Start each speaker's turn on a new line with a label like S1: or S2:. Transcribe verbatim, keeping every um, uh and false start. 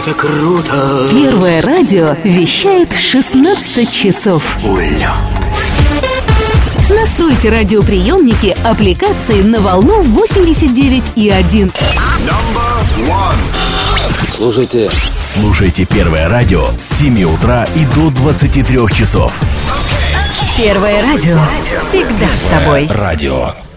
S1: это круто!
S2: Первое радио вещает шестнадцать часов.
S1: Уля!
S2: Настройте радиоприемники аппликации на волну восемьдесят девять и один.
S3: Слушайте.
S4: Слушайте Первое радио с семи утра и до двадцати трёх часов.
S2: Первое радио всегда с тобой.
S4: Радио.